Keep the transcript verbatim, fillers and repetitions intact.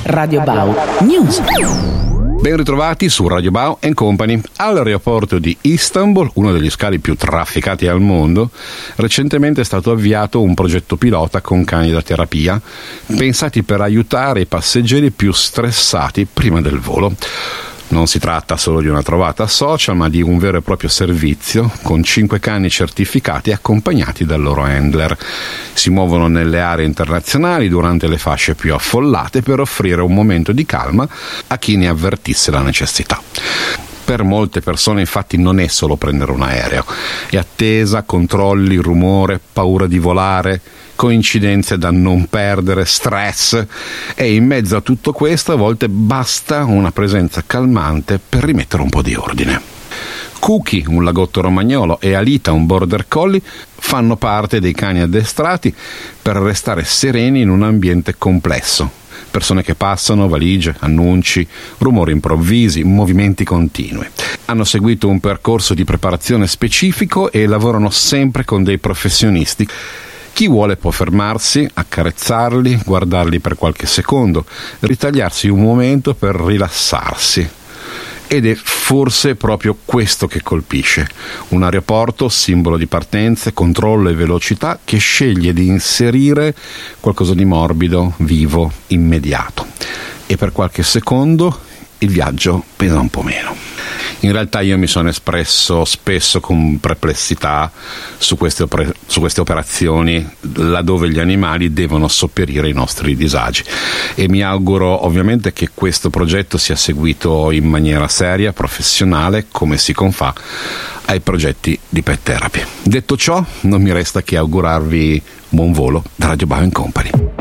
Radio Bau News. Ben ritrovati su Radio Bau and Company. All'aeroporto di Istanbul, uno degli scali più trafficati al mondo, recentemente è stato avviato un progetto pilota con cani da terapia, pensati per aiutare i passeggeri più stressati prima del volo. Non si tratta solo di una trovata social, ma di un vero e proprio servizio con cinque cani certificati accompagnati dal loro handler. Si muovono nelle aree internazionali durante le fasce più affollate per offrire un momento di calma a chi ne avvertisse la necessità. Per molte persone infatti non è solo prendere un aereo, è attesa, controlli, rumore, paura di volare, coincidenze da non perdere, stress, e in mezzo a tutto questo a volte basta una presenza calmante per rimettere un po' di ordine. Cookie, un lagotto romagnolo, e Alita, un border collie, fanno parte dei cani addestrati per restare sereni in un ambiente complesso. Persone che passano, valigie, annunci, rumori improvvisi, movimenti continui. Hanno seguito un percorso di preparazione specifico e lavorano sempre con dei professionisti. Chi vuole può fermarsi, accarezzarli, guardarli per qualche secondo, ritagliarsi un momento per rilassarsi. Ed è forse proprio questo che colpisce. Un aeroporto, simbolo di partenze, controllo e velocità, che sceglie di inserire qualcosa di morbido, vivo, immediato. E per qualche secondo il viaggio pesa un po' meno. In realtà io mi sono espresso spesso con perplessità su queste, oper- su queste operazioni laddove gli animali devono sopperire ai nostri disagi, e mi auguro ovviamente che questo progetto sia seguito in maniera seria, professionale, come si confà ai progetti di pet therapy. Detto ciò, non mi resta che augurarvi buon volo da Radio Bau and Company.